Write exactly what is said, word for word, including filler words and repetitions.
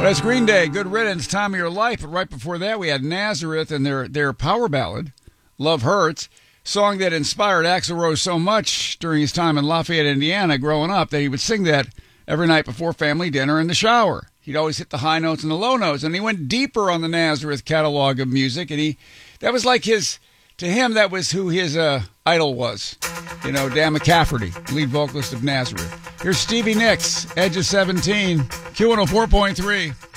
That's Green Day, Good Riddance, Time of Your Life. But right before that, we had Nazareth and their, their power ballad, Love Hurts, song that inspired Axl Rose so much during his time in Lafayette, Indiana, growing up, that he would sing that every night before family dinner in the shower. He'd always hit the high notes and the low notes, and he went deeper on the Nazareth catalog of music, and he that was like his, to him, that was who his uh, idol was. You know, Dan McCafferty, lead vocalist of Nazareth. Here's Stevie Nicks, Edge of seventeen, Q one oh four point three.